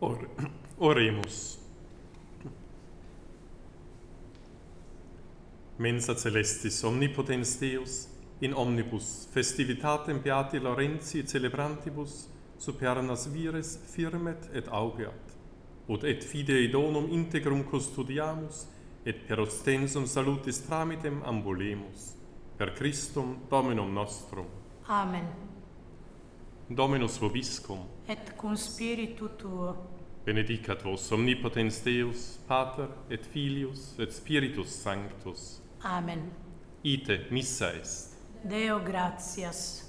Oremus. Mensa celestis omnipotens Deus, in omnibus festivitatem beati Laurentii celebrantibus supernas vires firmet et augeat, ut et fidei donum integrum custodiamus, et per ostensum salutis tramitem ambulemus, per Christum Dominum nostrum. Amen. Dominus vobiscum. Et cum spiritu tuo. Benedicat vos omnipotens Deus, Pater et Filius et Spiritus Sanctus. Amen. Ite missa est. Deo gratias.